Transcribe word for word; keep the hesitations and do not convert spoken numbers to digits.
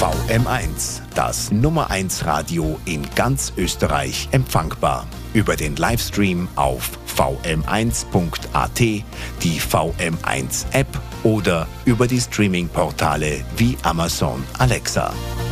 V M eins, das Nummer eins Radio in ganz Österreich, empfangbar über den Livestream auf v m eins punkt a t, die V M eins App oder über die Streaming-Portale wie Amazon Alexa.